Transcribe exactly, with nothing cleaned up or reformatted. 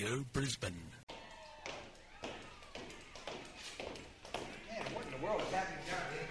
Radio Brisbane. Man, what in the world is happening down here?